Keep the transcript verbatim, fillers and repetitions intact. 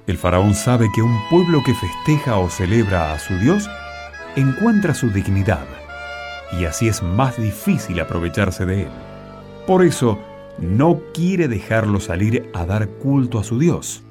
El faraón sabe que un pueblo que festeja o celebra a su Dios encuentra su dignidad, y así es más difícil aprovecharse de él. Por eso, no quiere dejarlo salir a dar culto a su Dios.